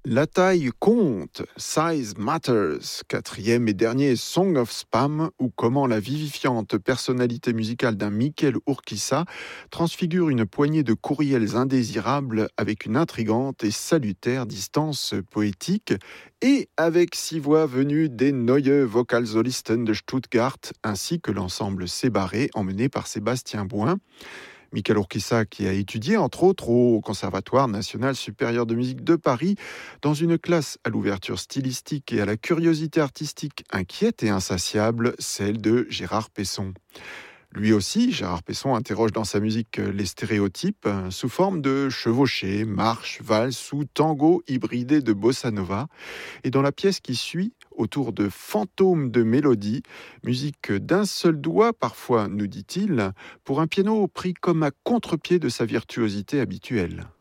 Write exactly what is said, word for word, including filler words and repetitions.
La taille compte, Size Matters, quatrième et dernier Song of Spam, ou comment la vivifiante personnalité musicale d'un Mikel Urquiza transfigure une poignée de courriels indésirables avec une intrigante et salutaire distance poétique, et avec six voix venues des Neue Vokalsolisten de Stuttgart, ainsi que l'ensemble Sébarré emmené par Sébastien Bouin. Mikel Urquiza, qui a étudié entre autres au Conservatoire national supérieur de musique de Paris, dans une classe à l'ouverture stylistique et à la curiosité artistique inquiète et insatiable, celle de Gérard Pesson. Lui aussi, Gérard Pesson interroge dans sa musique les stéréotypes sous forme de chevauchées, marches, valses ou tango hybridés de bossa nova. Et dans la pièce qui suit, autour de fantômes de mélodie, musique d'un seul doigt parfois, nous dit-il, pour un piano pris comme à contre-pied de sa virtuosité habituelle.